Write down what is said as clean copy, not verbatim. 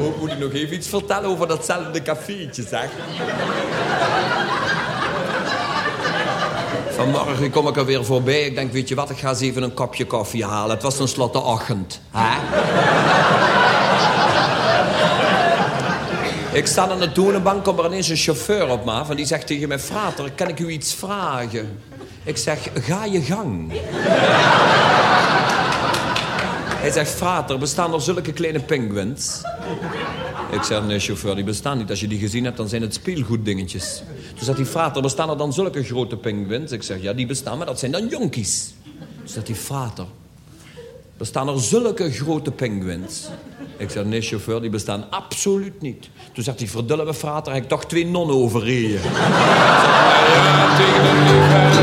moet ik nog even iets vertellen over datzelfde cafeetje, zeg. Vanmorgen kom ik er weer voorbij. Ik denk, weet je wat, ik ga eens even een kopje koffie halen. Het was tenslotte ochtend, hè? Ik sta aan de toonbank, komt er ineens een chauffeur op me af... en die zegt tegen mij, frater, kan ik u iets vragen? Ik zeg, ga je gang. Hij zegt, frater, bestaan er zulke kleine pinguïns? Ik zeg, nee, chauffeur, die bestaan niet. Als je die gezien hebt, dan zijn het speelgoeddingetjes. Toen zegt hij, frater, bestaan er dan zulke grote pinguïns? Ik zeg, ja, die bestaan, maar dat zijn dan jonkies. Toen zegt hij, frater, bestaan er zulke grote pinguïns? Ik zeg, nee, chauffeur, die bestaan absoluut niet. Toen zegt hij, verdulle me, frater, heb ik toch 2 nonnen overreden.